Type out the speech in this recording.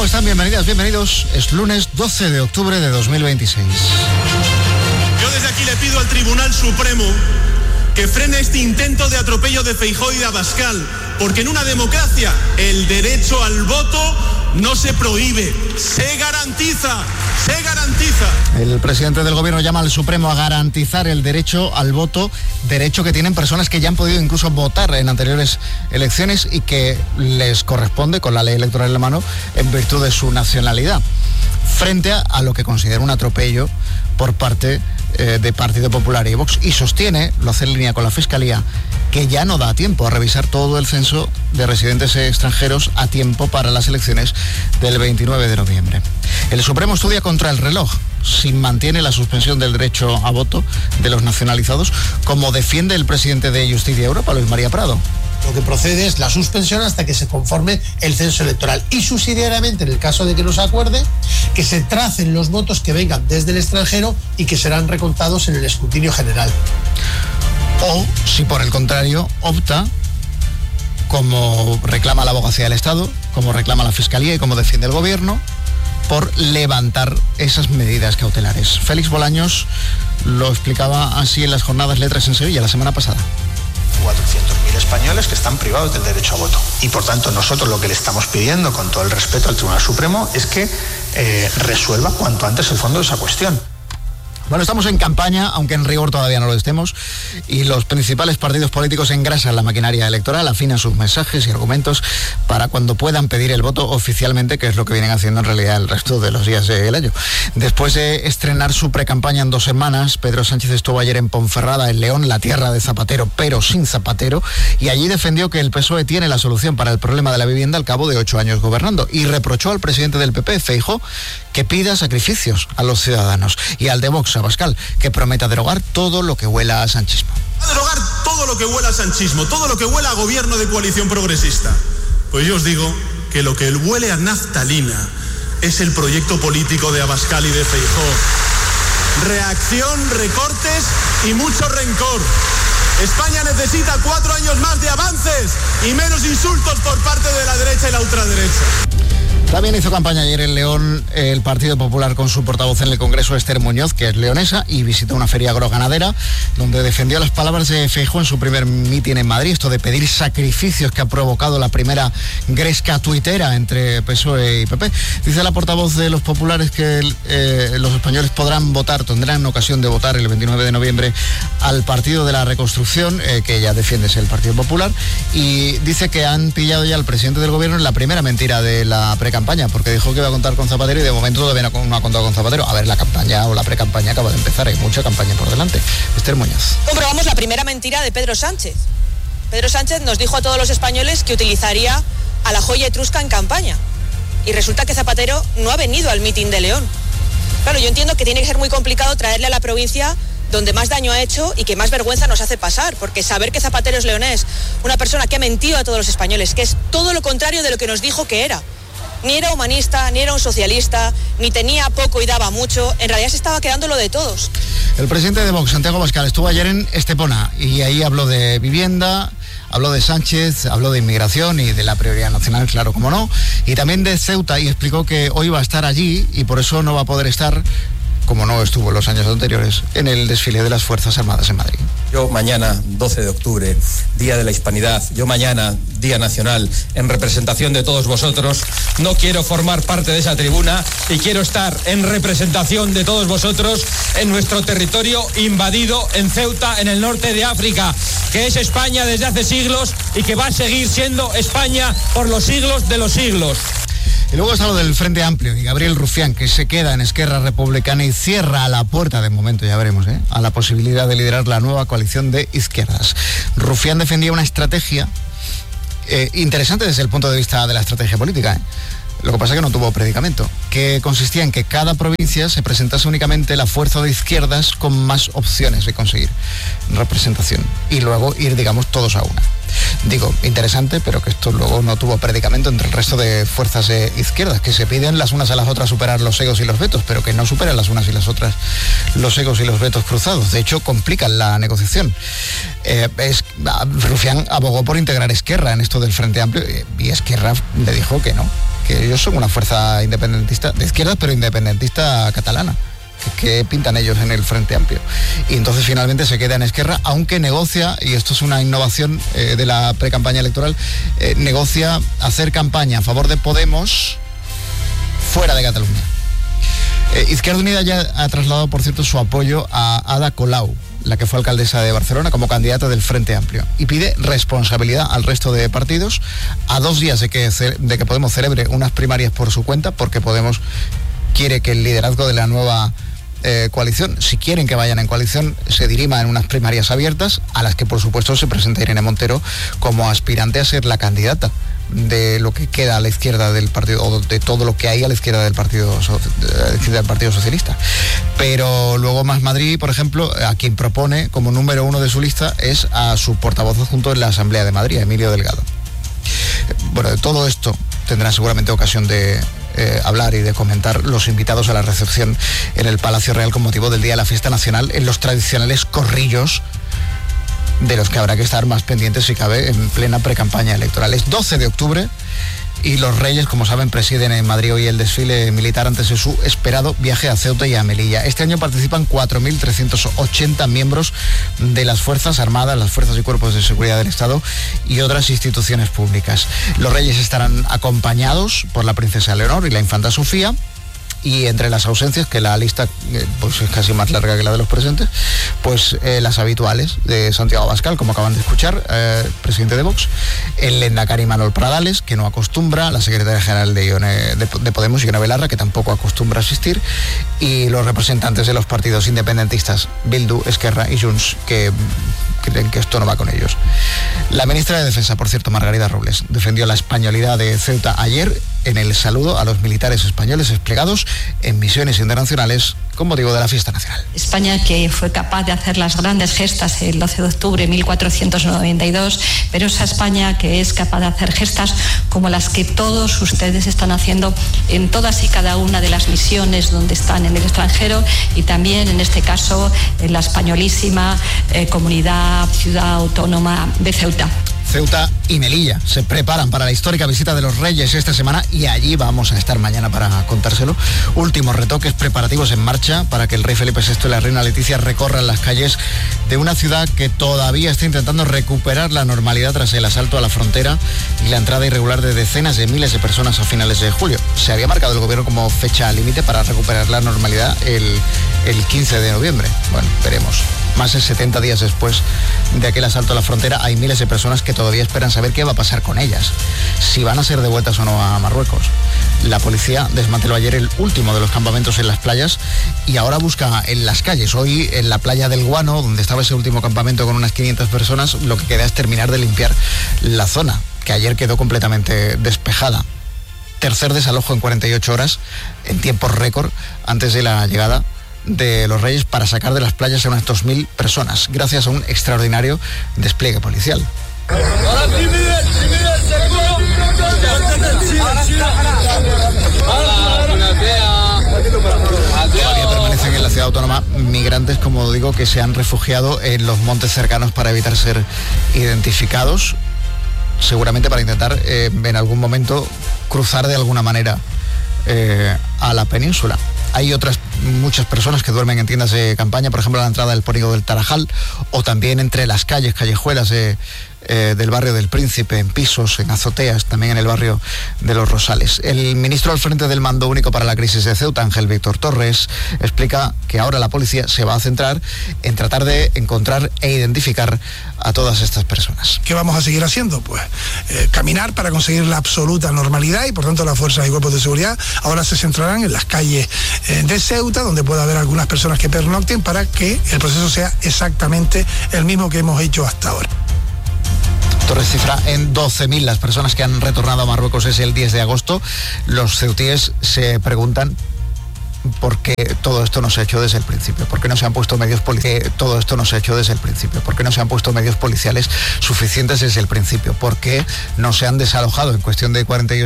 ¿Cómo están? Bienvenidas, bienvenidos. Es lunes 12 de octubre de 2026. Yo desde aquí le pido al Tribunal Supremo que frene este intento de atropello de Feijóo y de Abascal, porque en una democracia el derecho al voto no se prohíbe, se garantiza, se garantiza. El presidente del gobierno llama al Supremo a garantizar el derecho al voto, derecho que tienen personas que ya han podido incluso votar en anteriores elecciones y que les corresponde con la ley electoral en la mano en virtud de su nacionalidad, frente a lo que considera un atropello por parte de Partido Popular y Vox, y sostiene, lo hace en línea con la Fiscalía, que ya no da tiempo a revisar todo el censo de residentes extranjeros a tiempo para las elecciones del 29 de noviembre. El Supremo estudia contra el reloj si mantiene la suspensión del derecho a voto de los nacionalizados, como defiende el presidente de Justicia Europa, Luis María Prado. Lo que procede es la suspensión hasta que se conforme el censo electoral y subsidiariamente, en el caso de que no se acuerde, que se tracen los votos que vengan desde el extranjero y que serán recontados en el escrutinio general. O, si por el contrario, opta, como reclama la Abogacía del Estado, como reclama la Fiscalía y como defiende el Gobierno, por levantar esas medidas cautelares. Félix Bolaños lo explicaba así en las jornadas Letras en Sevilla la semana pasada. 400.000 españoles que están privados del derecho a voto. Y por tanto nosotros lo que le estamos pidiendo, con todo el respeto al Tribunal Supremo, es que resuelva cuanto antes el fondo de esa cuestión. Bueno, estamos en campaña, aunque en rigor todavía no lo estemos, y los principales partidos políticos engrasan la maquinaria electoral, afinan sus mensajes y argumentos para cuando puedan pedir el voto oficialmente, que es lo que vienen haciendo en realidad el resto de los días del año. Después de estrenar su precampaña en 2 semanas, Pedro Sánchez estuvo ayer en Ponferrada, en León, la tierra de Zapatero, pero sin Zapatero, y allí defendió que el PSOE tiene la solución para el problema de la vivienda al cabo de 8 años gobernando, y reprochó al presidente del PP, Feijóo, que pida sacrificios a los ciudadanos, y al de Vox, Abascal, que prometa derogar todo lo que huela a sanchismo. A derogar todo lo que huela a sanchismo, todo lo que huela a gobierno de coalición progresista. Pues yo os digo que lo que huele a naftalina es el proyecto político de Abascal y de Feijóo. Reacción, recortes y mucho rencor. España necesita 4 años más de avances y menos insultos por parte de la derecha y la ultraderecha. También hizo campaña ayer en León el Partido Popular con su portavoz en el Congreso, Esther Muñoz, que es leonesa, y visitó una feria agroganadera donde defendió las palabras de Feijóo en su primer mitin en Madrid, esto de pedir sacrificios que ha provocado la primera gresca tuitera entre PSOE y PP. Dice la portavoz de los populares que los españoles podrán votar, tendrán ocasión de votar el 29 de noviembre al Partido de la Reconstrucción, que ella defiende, es el Partido Popular, y dice que han pillado ya al presidente del gobierno en la primera mentira de la precampaña, porque dijo que iba a contar con Zapatero y de momento todavía no ha contado con Zapatero. A ver, la campaña o la precampaña acaba de empezar, hay mucha campaña por delante. Esther Muñoz. Comprobamos la primera mentira de Pedro Sánchez. Pedro Sánchez nos dijo a todos los españoles que utilizaría a la joya etrusca en campaña. Y resulta que Zapatero no ha venido al mitin de León. Claro, yo entiendo que tiene que ser muy complicado traerle a la provincia donde más daño ha hecho y que más vergüenza nos hace pasar, porque saber que Zapatero es leonés, una persona que ha mentido a todos los españoles, que es todo lo contrario de lo que nos dijo que era. Ni era humanista, ni era un socialista, ni tenía poco y daba mucho. En realidad se estaba quedando lo de todos. El presidente de Vox, Santiago Abascal, estuvo ayer en Estepona y ahí habló de vivienda, habló de Sánchez, habló de inmigración y de la prioridad nacional, claro, como no, y también de Ceuta, y explicó que hoy va a estar allí y por eso no va a poder estar, como no estuvo en los años anteriores, en el desfile de las Fuerzas Armadas en Madrid. Yo mañana, 12 de octubre, Día de la Hispanidad, yo mañana, Día Nacional, en representación de todos vosotros, no quiero formar parte de esa tribuna y quiero estar en representación de todos vosotros en nuestro territorio invadido en Ceuta, en el norte de África, que es España desde hace siglos y que va a seguir siendo España por los siglos de los siglos. Y luego está lo del Frente Amplio y Gabriel Rufián, que se queda en Esquerra Republicana y cierra la puerta, de momento ya veremos, a la posibilidad de liderar la nueva coalición de izquierdas. Rufián defendía una estrategia interesante desde el punto de vista de la estrategia política. Lo que pasa es que no tuvo predicamento, que consistía en que cada provincia se presentase únicamente la fuerza de izquierdas con más opciones de conseguir representación y luego ir, digamos, todos a una. Digo, interesante, pero que esto luego no tuvo predicamento entre el resto de fuerzas de izquierdas, que se piden las unas a las otras superar los egos y los vetos, pero que no superan las unas y las otras los egos y los vetos cruzados. De hecho, complican la negociación. Rufián abogó por integrar Esquerra en esto del Frente Amplio y Esquerra le dijo que no, que ellos son una fuerza independentista, de izquierdas, pero independentista catalana. Que pintan ellos en el Frente Amplio. Y entonces finalmente se queda en Esquerra, aunque negocia, y esto es una innovación de la precampaña electoral, negocia hacer campaña a favor de Podemos fuera de Cataluña. Izquierda Unida ya ha trasladado, por cierto, su apoyo a Ada Colau, la que fue alcaldesa de Barcelona, como candidata del Frente Amplio, y pide responsabilidad al resto de partidos a 2 días de que Podemos celebre unas primarias por su cuenta, porque Podemos quiere que el liderazgo de la nueva coalición, si quieren que vayan en coalición, se dirima en unas primarias abiertas, a las que por supuesto se presenta Irene Montero como aspirante a ser la candidata de lo que queda a la izquierda del partido, o de todo lo que hay a la izquierda del Partido Socialista. Pero luego Más Madrid, por ejemplo, a quien propone como número 1 de su lista es a su portavoz adjunto en la Asamblea de Madrid, Emilio Delgado. Bueno, de todo esto tendrán seguramente ocasión de hablar y de comentar los invitados a la recepción en el Palacio Real con motivo del Día de la Fiesta Nacional, en los tradicionales corrillos de los que habrá que estar más pendientes, si cabe, en plena precampaña electoral. Es 12 de octubre y los Reyes, como saben, presiden en Madrid hoy el desfile militar antes de su esperado viaje a Ceuta y a Melilla. Este año participan 4.380 miembros de las Fuerzas Armadas, las Fuerzas y Cuerpos de Seguridad del Estado y otras instituciones públicas. Los Reyes estarán acompañados por la princesa Leonor y la infanta Sofía. Y entre las ausencias, que la lista pues es casi más larga que la de los presentes, pues las habituales de Santiago Abascal, como acaban de escuchar, presidente de Vox, el lehendakari Manuel Pradales, que no acostumbra, la secretaria general de Podemos, Ione Belarra, que tampoco acostumbra a asistir, y los representantes de los partidos independentistas, Bildu, Esquerra y Junts, que creen que esto no va con ellos. La ministra de Defensa, por cierto, Margarida Robles, defendió la españolidad de Ceuta ayer en el saludo a los militares españoles desplegados en misiones internacionales con motivo de la fiesta nacional. España, que fue capaz de hacer las grandes gestas el 12 de octubre de 1492, pero esa España que es capaz de hacer gestas como las que todos ustedes están haciendo en todas y cada una de las misiones donde están en el extranjero, y también en este caso en la españolísima comunidad, ciudad autónoma de Ceuta. Ceuta y Melilla se preparan para la histórica visita de los Reyes esta semana, y allí vamos a estar mañana para contárselo. Últimos retoques preparativos en marcha para que el rey Felipe VI y la reina Leticia recorran las calles de una ciudad que todavía está intentando recuperar la normalidad tras el asalto a la frontera y la entrada irregular de decenas de miles de personas a finales de julio. Se había marcado el gobierno como fecha límite para recuperar la normalidad el 15 de noviembre. Bueno, veremos. Más de 70 días después de aquel asalto a la frontera, hay miles de personas que todavía esperan saber qué va a pasar con ellas, si van a ser devueltas o no a Marruecos. La policía desmanteló ayer el último de los campamentos en las playas y ahora busca en las calles. Hoy, en la playa del Guano, donde estaba ese último campamento con unas 500 personas, lo que queda es terminar de limpiar la zona, que ayer quedó completamente despejada. Tercer desalojo en 48 horas, en tiempo récord, antes de la llegada de los Reyes, para sacar de las playas a unas 2.000 personas, gracias a un extraordinario despliegue policial. Todavía permanecen en la ciudad autónoma migrantes, como digo, que se han refugiado en los montes cercanos para evitar ser identificados, seguramente para intentar en algún momento cruzar de alguna manera a la península. Hay otras muchas personas que duermen en tiendas de campaña, por ejemplo, a la entrada del Polígono del Tarajal, o también entre las callejuelas del barrio del Príncipe, en pisos, en azoteas, también en el barrio de Los Rosales. El ministro al frente del Mando Único para la Crisis de Ceuta, Ángel Víctor Torres, explica que ahora la policía se va a centrar en tratar de encontrar e identificar a todas estas personas. ¿Qué vamos a seguir haciendo? Pues caminar para conseguir la absoluta normalidad, y por tanto las fuerzas y cuerpos de seguridad ahora se centrarán en las calles de Ceuta, donde pueda haber algunas personas que pernocten, para que el proceso sea exactamente el mismo que hemos hecho hasta ahora. Torres cifra en 12.000 las personas que han retornado a Marruecos desde el 10 de agosto. Los ceutíes se preguntan por qué todo esto no se ha hecho desde el principio, por qué no se han puesto medios policiales, todo esto no se ha hecho desde el principio, por qué no se han puesto medios policiales suficientes desde el principio, por qué no se han desalojado en cuestión de 48